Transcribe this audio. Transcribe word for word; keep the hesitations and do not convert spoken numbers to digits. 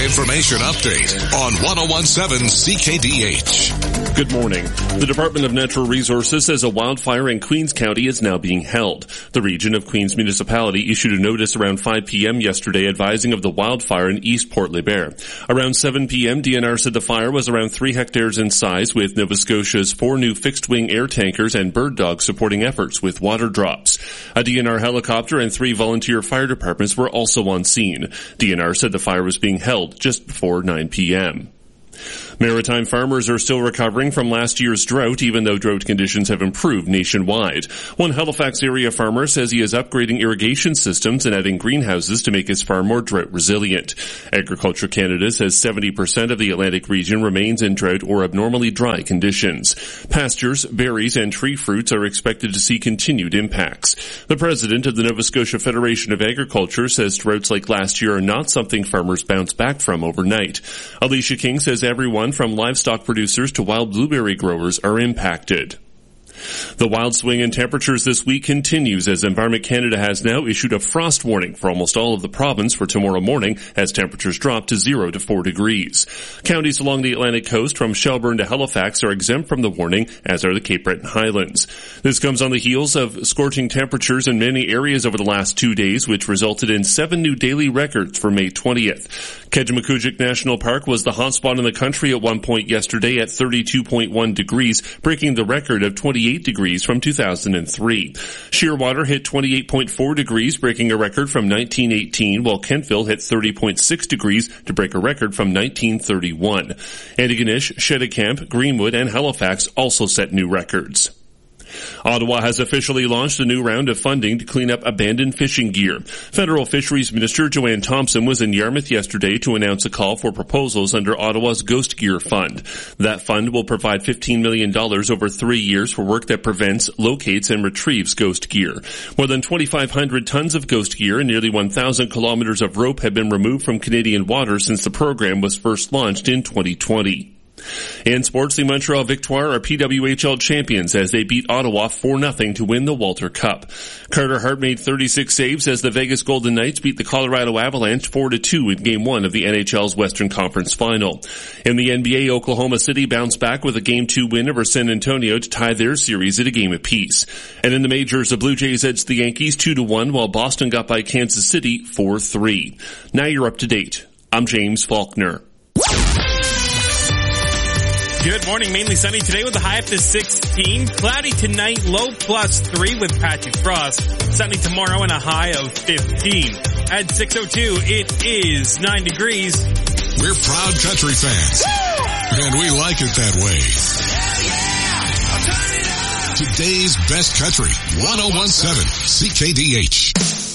information update on ten seventeen C K D H. Good morning. The Department of Natural Resources says a wildfire in Queens County is now being held. The region of Queens Municipality issued a notice around five p.m. yesterday advising of the wildfire in East Port Liber. Around seven p.m., D N R said the fire was around three hectares in size, with Nova Scotia's four new fixed-wing air tankers and bird dogs supporting efforts with water drops. A D N R helicopter and three volunteer fire departments were also on scene. D N R said the fire was being held just before nine p.m. Maritime farmers are still recovering from last year's drought, even though drought conditions have improved nationwide. One Halifax area farmer says he is upgrading irrigation systems and adding greenhouses to make his farm more drought resilient. Agriculture Canada says seventy percent of the Atlantic region remains in drought or abnormally dry conditions. Pastures, berries, and tree fruits are expected to see continued impacts. The president of the Nova Scotia Federation of Agriculture says droughts like last year are not something farmers bounce back from overnight. Alicia King says everyone from livestock producers to wild blueberry growers are impacted. The wild swing in temperatures this week continues as Environment Canada has now issued a frost warning for almost all of the province for tomorrow morning as temperatures drop to zero to four degrees. Counties along the Atlantic coast from Shelburne to Halifax are exempt from the warning, as are the Cape Breton Highlands. This comes on the heels of scorching temperatures in many areas over the last two days, which resulted in seven new daily records for May twentieth. Kejimkujik National Park was the hotspot in the country at one point yesterday at thirty-two point one degrees, breaking the record of twenty-eight degrees from two thousand three. Shearwater hit twenty-eight point four degrees, breaking a record from nineteen eighteen, while Kentville hit thirty point six degrees to break a record from nineteen thirty-one. Antigonish, Cheticamp, Greenwood, and Halifax also set new records. Ottawa has officially launched a new round of funding to clean up abandoned fishing gear. Federal Fisheries Minister Joanne Thompson was in Yarmouth yesterday to announce a call for proposals under Ottawa's Ghost Gear Fund. That fund will provide fifteen million dollars over three years for work that prevents, locates, and retrieves ghost gear. More than twenty-five hundred tons of ghost gear and nearly one thousand kilometers of rope have been removed from Canadian waters since the program was first launched in twenty twenty. In sports, the Montreal Victoire are P W H L champions as they beat Ottawa four nothing to win the Walter Cup. Carter Hart made thirty-six saves as the Vegas Golden Knights beat the Colorado Avalanche four to two in Game one of the N H L's Western Conference Final. In the N B A, Oklahoma City bounced back with a Game two win over San Antonio to tie their series at a game apiece. And in the majors, the Blue Jays edged the Yankees two to one, while Boston got by Kansas City four three. Now you're up to date. I'm James Faulkner. Good morning. Mainly sunny today with a high up to sixteen. Cloudy tonight, low plus three with patchy frost. Sunny tomorrow and a high of fifteen. At six oh two, it is nine degrees. We're proud country fans. Woo! And we like it that way. Yeah, yeah! I'll turn it up! Today's best country, ten seventeen C K D H.